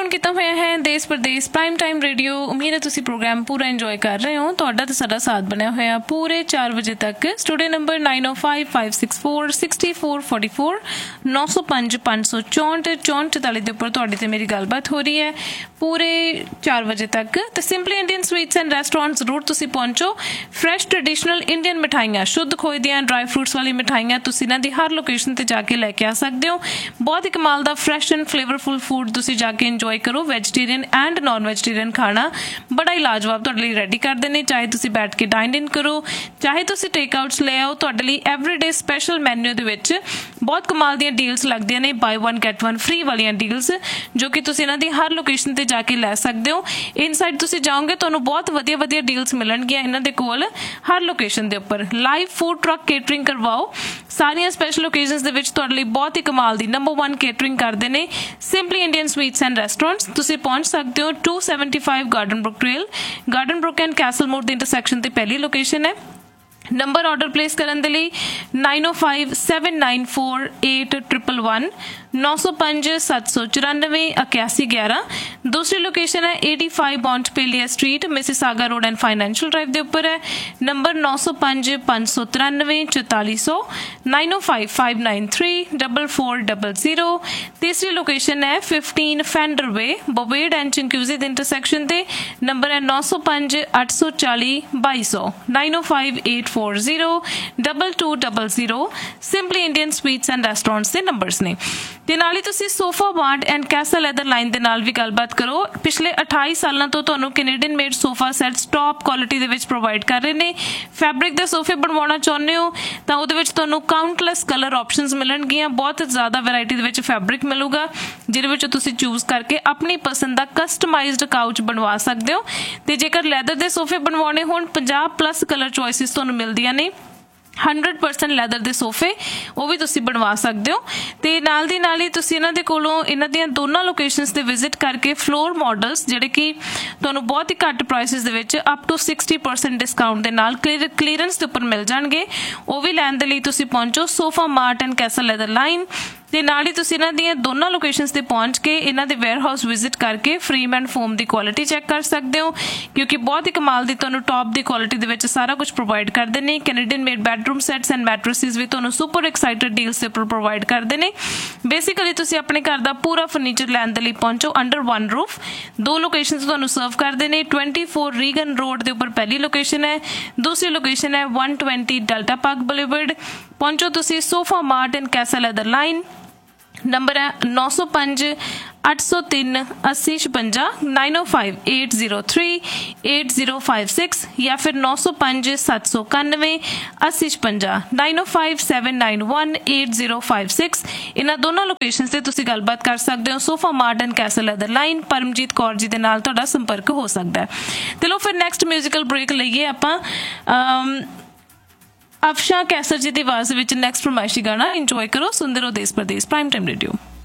On किया होया है देश प्रदेश प्राइम टाइम रेडियो। उम्मीद है तुसी प्रोग्राम पूरा इंजॉय कर रहे हो। तुहाडा ते साडा साथ बनया होया पूरे 4 बजे तक। स्टूडियो नंबर 9055646444 905 564 64 ਦੇ ਉੱਪਰ ਤੁਹਾਡੀ ਤੇ ਮੇਰੀ ਗੱਲਬਾਤ ਹੋ ਰਹੀ ਹੈ पूरे 4 ਵਜੇ ਤੱਕ। ਤੇ simply Indian sweets and restaurant ਜ਼ਰੂਰ ਤੁਸੀਂ ਪਹੁੰਚੋ। ਫਰੈਸ਼ ਟ੍ਰੈਡੀਸ਼ਨਲ ਇੰਡੀਅਨ ਮਿਠਾਈਆਂ, ਸ਼ੁੱਧ ਖੋਏ ਦੀਆਂ ਡਰਾਈ ਫਰੂਟਸ ਵਾਲੀ ਮਿਠਾਈਆਂ ਤੁਸੀਂ ਇਹਨਾਂ ਦੀ ਹਰ ਲੋਕੇਸ਼ਨ ਤੇ ਜਾ ਕੇ ਲੈ ਕੇ ਆ ਸਕਦੇ ਹੋ। ਬਹੁਤ ਹੀ ਕਮਾਲ ਦਾ ਫਰੈਸ਼ ਐਂਡ ਫਲੇਵਰਫੁਲ ਫੂਡ ਤੁਸੀਂ ਜਾ ਕੇ ਇੰਜੋਏ ਕਰੋ। ਵੈਜੀਟੇਰੀਅਨ ਐਂਡ ਨॉन ਵੈਜੀਟੇਰੀਅਨ ਖਾਣਾ ਬੜਾ ਹੀ ਲਾਜਵਾਬ ਤੁਹਾਡੇ ਲਈ ਰੈਡੀ ਕਰਦੇ ਨੇ। ਚਾਹੇ ਤੁਸੀਂ ਬੈਠ ਕੇ ਡਾਈਨ ਇਨ ਕਰੋ, ਚਾਹੇ ਤੁਸੀਂ ਟੇਕ ਆਊਟਸ ਲੈ ਆਓ। ਤੁਹਾਡੇ ਲਈ ਐਵਰੀਡੇ ਸਪੈਸ਼ਲ ਮੈਨੂ ਦੇ ਵਿੱਚ ਬਹੁਤ ਕਮਾਲ ਦੀਆਂ ਡੀਲਸ ਲੱਗਦੀਆਂ ਨੇ, ਬਾਈ 1 ਗੈਟ 1 ਫ੍ਰੀ ਵਾਲੀਆਂ ਡੀਲਸ, ਜੋ ਕਿ ਤੁਸੀਂ ਇਹਨਾਂ ਦੀ ਹਰ ਲੋਕੇਸ਼ਨ ਤੇ ਜਾ ਕੇ ਲੈ ਸਕਦੇ ਹੋ। ਇਨਸਾਈਡ ਤੁਸੀਂ ਜਾਓਗੇ ਤੁਹਾਨੂੰ ਬਹੁਤ ਵਧੀਆ ਵਧੀਆ ਡੀਲਸ ਮਿਲਣਗੀਆਂ ਇਹਨਾਂ ਦੇ ਕੋਲ ਹਰ ਲੋਕੇਸ਼ਨ ਦੇ ਉੱਪਰ। ਲਾਈਵ ਫੂਡ ਟਰੱਕ ਕੇਟਰਿੰਗ ਕਰਵਾਓ। ਸਾਰੀਆਂ ਸਪੈਸ਼ਲ ਓਕੇਜ਼ਨਸ ਦੇ ਵਿੱਚ ਤੁਹਾਡੇ ਲਈ ਬਹੁਤ ਹੀ ਕਮਾਲ ਦੀ ਨੰਬਰ 1 ਕੇਟਰਿੰਗ ਕਰਦੇ ਨੇ simply Indian sweets and restaurants. ਤੁਸੀਂ ਪਹੁੰਚ ਸਕਦੇ ਹੋ 275 garden Brook trail, garden Brook and Castell ਮੋੜ ਦੇ ਇੰਟਰਸੈਕਸ਼ਨ ਤੇ ਪਹਿਲੀ ਲੋਕੇਸ਼ਨ ਹੈ। ਨੰਬਰ ਆਰਡਰ ਪਲੇਸ ਕਰਨ ਦੇ ਲਈ 9057948111 905 794 8111। ਦੂਸਰੀ ਲੋਕੇਸ਼ਨ ਹੈ 85 ਬੌਂਟਪੇਲੀਆ street, Mississauga road and financial drive ਦੇ ਉੱਪਰ ਹੈ। ਨੰਬਰ 9005 593 4400 905 593 4400। ਤੀਸਰੀ ਲੋਕੇਸ਼ਨ ਹੈ 15 ਫੈਂਡਰ ਵੇ, ਬੋਵੇਡ ਐਂਡ ਚਿੰਕੂਜ਼ੀ ਦੇ ਇੰਟਰਸੈਕਸ਼ਨ ਤੇ। ਨੰਬਰ ਹੈ 905 840 2200 905 840 simply Indian sweets and restaurants ਦੇ ਨੰਬਰਸ ਨੇ। ਤੇ ਨਾਲ ਹੀ ਤੁਸੀਂ sofa mart and Castell leather line ਦੇ ਨਾਲ ਵੀ ਗੱਲਬਾਤ ਕਰੋ। ਪਿਛਲੇ 28 ਸਾਲਾਂ ਤੋਂ ਤੁਹਾਨੂੰ Canadian made sofa sets top quality ਦੇ ਵਿੱਚ ਪ੍ਰੋਵਾਈਡ ਕਰ ਰਹੇ ਨੇ। ਫੈਬਰਿਕ ਦੇ ਸੋਫੇ ਬਣਵਾਉਣਾ ਚਾਹੁੰਦੇ ਹੋ ਤਾਂ ਉਹਦੇ ਵਿੱਚ ਤੁਹਾਨੂੰ ਕਾਊਂਟਲੈਸ ਕਲਰ ਆਪਸ਼ਨਸ ਮਿਲਣਗੀਆਂ। ਬਹੁਤ ਜ਼ਿਆਦਾ ਵੈਰਾਈਟੀ ਦੇ ਵਿੱਚ ਫੈਬਰਿਕ ਮਿਲੂਗਾ ਜਿਹਦੇ ਵਿੱਚ ਤੁਸੀਂ ਚੂਜ਼ ਕਰਕੇ ਆਪਣੀ ਪਸੰਦ ਦਾ ਕਸਟਮਾਈਜ਼ਡ ਕਾਊਚ ਬਣਵਾ ਸਕਦੇ ਹੋ। ਤੇ ਜੇਕਰ ਲੈਦਰ ਦੇ ਸੋਫੇ ਬਣਵਾਉਣੇ ਹੋਣ 50+ ਕਲਰ ਚੋਇਸਿਸ ਤੁਹਾਨੂੰ ਮਿਲਦੀਆਂ ਨੇ। 100% ਲੈਦਰ ਦੇ ਸੋਫੇ ਉਹ ਵੀ ਤੁਸੀਂ ਬਣਵਾ ਸਕਦੇ ਹੋ। ਤੇ ਨਾਲ ਦੀ ਨਾਲ ਹੀ ਤੁਸੀਂ ਇਹਨਾਂ ਦੇ ਕੋਲੋਂ ਇਹਨਾਂ ਦੀਆਂ ਦੋਨਾਂ ਲੋਕੇਸ਼ਨਸ ਤੇ ਵਿਜ਼ਿਟ ਕਰਕੇ ਫਲੋਰ ਮਾਡਲਸ ਜਿਹੜੇ ਕਿ ਤੁਹਾਨੂੰ ਬਹੁਤ ਹੀ ਘੱਟ ਪ੍ਰਾਈਸਿਸ ਦੇ ਵਿੱਚ ਅਪ ਟੂ 60% ਡਿਸਕਾਊਂਟ ਦੇ ਨਾਲ ਕਲੀਅਰੈਂਸ ਦੇ ਉੱਪਰ ਮਿਲ ਜਾਣਗੇ। ਉਹ ਵੀ ਲੈਣ ਦੇ ਲਈ ਤੁਸੀਂ ਪਹੁੰਚੋ sofa mart and Castell leather line. ਤੇ ਨਾਲ ਹੀ ਤੁਸੀਂ ਇਹਨਾਂ ਦੀਆਂ ਦੋਨਾਂ ਲੋਕੇਸ਼ਨਸ ਤੇ ਪਹੁੰਚ ਕੇ ਇਹਨਾਂ ਦੇ ਵੇਅਰ ਹਾਊਸ ਵਿਜ਼ਿਟ ਕਰਕੇ frame and form the quality check ਕਰ ਸਕਦੇ ਹੋ, ਕਿਉਂਕਿ ਬਹੁਤ ਹੀ ਕਮਾਲ ਦੀ ਤੁਹਾਨੂੰ ਟੌਪ ਦੀ ਕੁਆਲਿਟੀ ਦੇ ਵਿੱਚ ਸਾਰਾ ਕੁਝ ਪ੍ਰੋਵਾਈਡ ਕਰਦੇ ਨੇ। Canadian made bedroom sets and ਮੈਟਰਸਿਸ ਵੀ ਤੁਹਾਨੂੰ ਸੁਪਰ ਐਕਸਾਈਟਡ ਡੀਲਸ ਦੇ ਉੱਪਰ ਪ੍ਰੋਵਾਈਡ ਕਰਦੇ ਨੇ। ਬੇਸਿਕਲੀ ਤੁਸੀਂ ਆਪਣੇ ਘਰ ਦਾ ਪੂਰਾ ਫਰਨੀਚਰ ਲੈਣ ਦੇ ਲਈ ਪਹੁੰਚੋ ਅੰਡਰ 1 ਰੂਫ। 2 ਲੋਕੇਸ਼ਨਸ ਤੁਹਾਨੂੰ ਸਰਵ ਕਰਦੇ ਨੇ। 24 ਰੀਗਨ ਰੋਡ ਦੇ ਉੱਪਰ ਪਹਿਲੀ ਲੋਕੇਸ਼ਨ ਹੈ, ਦੂਸਰੀ ਲੋਕੇਸ਼ਨ ਹੈ 120 ਡੈਲਟਾ ਪਾਰਕ ਬੁਲੇਵਰਡ। ਪਹੁੰਚੋ ਤੁਸੀਂ sofa mart and Castell leather line. Number ਹੈ 905 803 8056 905 803 8056 ਜਾਂ ਫਿਰ 905 791 8056 905 791 8056। ਇਹਨਾਂ ਦੋਨਾਂ ਲੋਕੇਸ਼ਨਸ ਤੇ ਤੁਸੀਂ ਗੱਲਬਾਤ ਕਰ ਸਕਦੇ ਹੋ। Sofa mart and Castell leather line, Paramjit Kaur ji ਦੇ ਨਾਲ ਤੁਹਾਡਾ ਸੰਪਰਕ ਹੋ ਸਕਦਾ ਹੈ। ਤੇ ਲੋ ਫਿਰ ਨੈਕਸਟ ਮਿਊਜ਼ੀਕਲ ਬ੍ਰੇਕ ਲਈਏ ਆਪਾਂ। ਅਫਸ਼ਾ ਕੈਸਰ ਜੀ ਦੀ ਆਵਾਜ਼ ਵਿੱਚ ਨੈਕਸਟ ਫਰਮਾਇਸ਼ੀ ਗਾਣਾ ਇੰਜੋਏ ਕਰੋ। ਸੁਣਦੇ ਰਹੋ ਦੇਸ਼ ਪ੍ਰਦੇਸ਼ ਪ੍ਰਾਈਮ ਟਾਈਮ ਰੇਡੀਓ।